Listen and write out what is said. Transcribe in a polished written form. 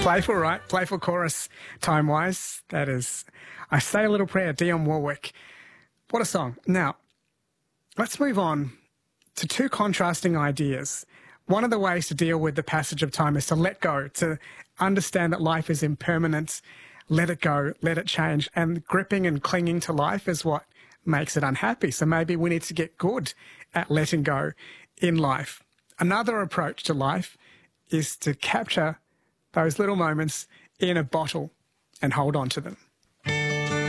Playful, right? Playful chorus time-wise. That is, I Say a Little Prayer, Dionne Warwick. What a song. Now, let's move on to two contrasting ideas. One of the ways to deal with the passage of time is to let go, to understand that life is impermanent, let it go, let it change. And gripping and clinging to life is what makes it unhappy. So maybe we need to get good at letting go in life. Another approach to life is to capture those little moments in a bottle and hold on to them.